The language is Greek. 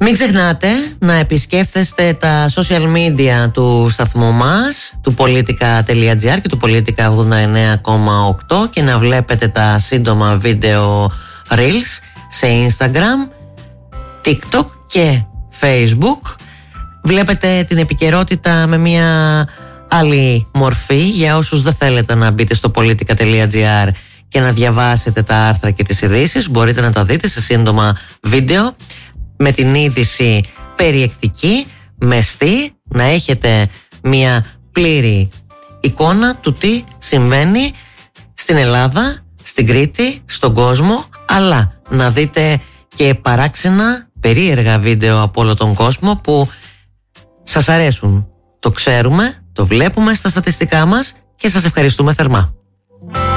Μην ξεχνάτε να επισκέφτεστε τα social media του σταθμού μας, του politica.gr και του politica 89,8 και να βλέπετε τα σύντομα βίντεο reels σε Instagram, TikTok και Facebook. Βλέπετε την επικαιρότητα με μια άλλη μορφή. Για όσους δεν θέλετε να μπείτε στο politica.gr και να διαβάσετε τα άρθρα και τις ειδήσεις, μπορείτε να τα δείτε σε σύντομα βίντεο με την είδηση περιεκτική, μεστή, να έχετε μια πλήρη εικόνα του τι συμβαίνει στην Ελλάδα, στην Κρήτη, στον κόσμο, αλλά να δείτε και παράξενα, περίεργα βίντεο από όλο τον κόσμο που σας αρέσουν. Το ξέρουμε, το βλέπουμε στα στατιστικά μας και σας ευχαριστούμε θερμά.